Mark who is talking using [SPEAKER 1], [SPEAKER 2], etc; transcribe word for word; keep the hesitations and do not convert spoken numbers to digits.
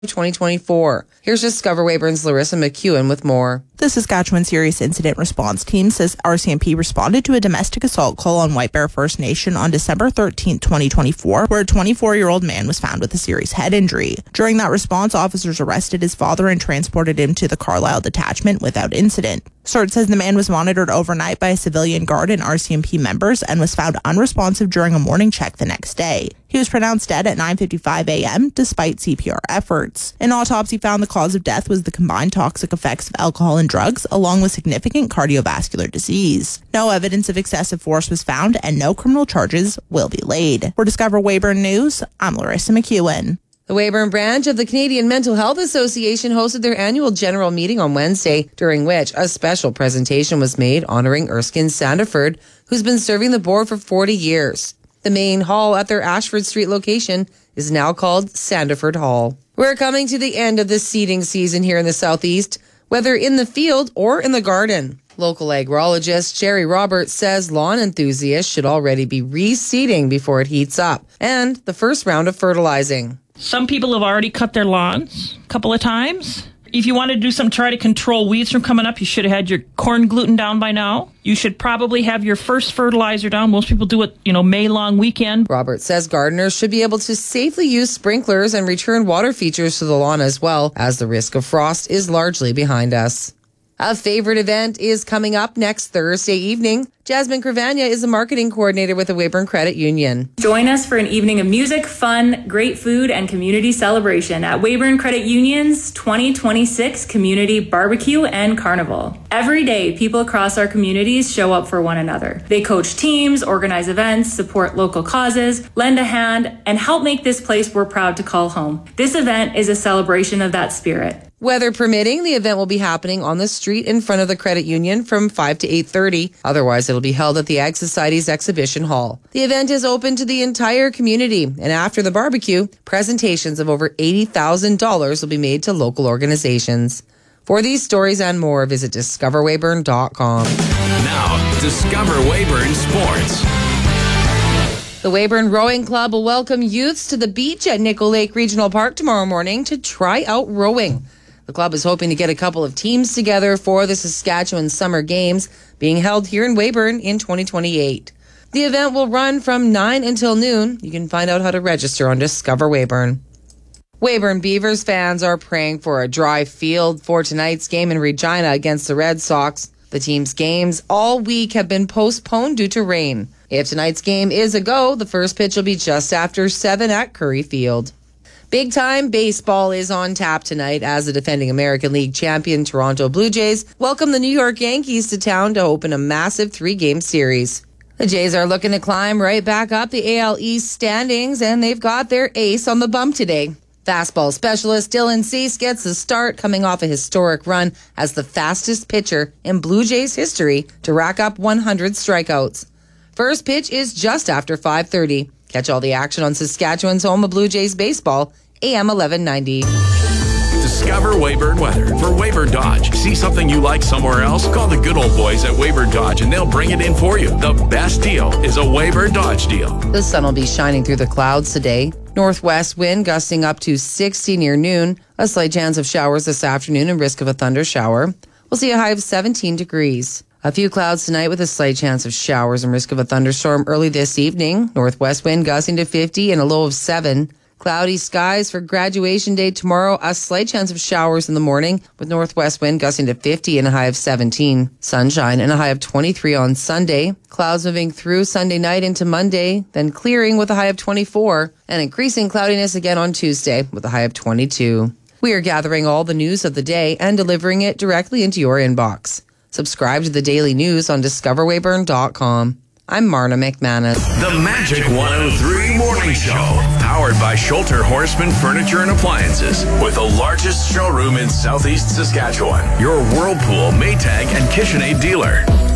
[SPEAKER 1] twenty twenty-four. Here's Discover Weyburn's Larissa McEwen with more.
[SPEAKER 2] The Saskatchewan Serious Incident Response Team says R C M P responded to a domestic assault call on White Bear First Nation on December thirteenth, twenty twenty-four, where a twenty-four-year-old man was found with a serious head injury. During that response, officers arrested his father and transported him to the Carlisle detachment without incident. S O R T says the man was monitored overnight by a civilian guard and R C M P members and was found unresponsive during a morning check the next day. He was pronounced dead at nine fifty-five a.m. despite C P R efforts. An autopsy found the cause of death was the combined toxic effects of alcohol and drugs, along with significant cardiovascular disease. No evidence of excessive force was found, and no criminal charges will be laid. For Discover Weyburn News, I'm Larissa McEwen.
[SPEAKER 1] The Weyburn branch of the Canadian Mental Health Association hosted their annual general meeting on Wednesday, during which a special presentation was made honoring Erskine Sandiford, who's been serving the board for forty years. The main hall at their Ashford Street location is now called Sandiford Hall. We're coming to the end of the seeding season here in the Southeast, whether in the field or in the garden. Local agrologist Jerry Roberts says lawn enthusiasts should already be reseeding before it heats up, and the first round of fertilizing.
[SPEAKER 3] Some people have already cut their lawns a couple of times. If you wanted to do something, try to control weeds from coming up, you should have had your corn gluten down by now. You should probably have your first fertilizer down. Most people do it, you know, May long weekend.
[SPEAKER 1] Roberts says gardeners should be able to safely use sprinklers and return water features to the lawn as well, as the risk of frost is largely behind us. A favorite event is coming up next Thursday evening. Jasmine Cravagna is the marketing coordinator with the Weyburn Credit Union.
[SPEAKER 4] Join us for an evening of music, fun, great food, and community celebration at Weyburn Credit Union's twenty twenty-six Community Barbecue and Carnival. Every day, people across our communities show up for one another. They coach teams, organize events, support local causes, lend a hand, and help make this place we're proud to call home. This event is a celebration of that spirit.
[SPEAKER 1] Weather permitting, the event will be happening on the street in front of the credit union from five to eight thirty. Otherwise, it'll be held at the Ag Society's Exhibition Hall. The event is open to the entire community, and after the barbecue, presentations of over eighty thousand dollars will be made to local organizations. For these stories and more, visit discover weyburn dot com.
[SPEAKER 5] Now, Discover Weyburn Sports.
[SPEAKER 1] The Weyburn Rowing Club will welcome youths to the beach at Nickel Lake Regional Park tomorrow morning to try out rowing. The club is hoping to get a couple of teams together for the Saskatchewan Summer Games being held here in Weyburn in twenty twenty-eight. The event will run from nine until noon. You can find out how to register on Discover Weyburn. Weyburn Beavers fans are praying for a dry field for tonight's game in Regina against the Red Sox. The team's games all week have been postponed due to rain. If tonight's game is a go, the first pitch will be just after seven at Curry Field. Big time baseball is on tap tonight as the defending American League champion Toronto Blue Jays welcome the New York Yankees to town to open a massive three-game series. The Jays are looking to climb right back up the A L East standings, and they've got their ace on the bump today. Fastball specialist Dylan Cease gets the start, coming off a historic run as the fastest pitcher in Blue Jays history to rack up one hundred strikeouts. First pitch is just after five thirty. Catch all the action on Saskatchewan's home of Blue Jays baseball, A M eleven ninety.
[SPEAKER 5] Discover Weyburn weather for Weyburn Dodge. See something you like somewhere else? Call the good old boys at Weyburn Dodge and they'll bring it in for you. The best deal is a Weyburn Dodge deal.
[SPEAKER 1] The sun will be shining through the clouds today. Northwest wind gusting up to sixty near noon. A slight chance of showers this afternoon and risk of a thunder shower. We'll see a high of seventeen degrees. A few clouds tonight with a slight chance of showers and risk of a thunderstorm early this evening. Northwest wind gusting to fifty and a low of seven. Cloudy skies for graduation day tomorrow. A slight chance of showers in the morning with northwest wind gusting to fifty and a high of seventeen. Sunshine and a high of twenty-three on Sunday. Clouds moving through Sunday night into Monday, then clearing with a high of twenty-four and increasing cloudiness again on Tuesday with a high of twenty-two. We are gathering all the news of the day and delivering it directly into your inbox. Subscribe to the daily news on discover weyburn dot com. I'm Marna McManus.
[SPEAKER 5] The Magic one oh three Morning Show, powered by Schulter Horseman Furniture and Appliances, with the largest showroom in Southeast Saskatchewan. Your Whirlpool, Maytag, and KitchenAid dealer.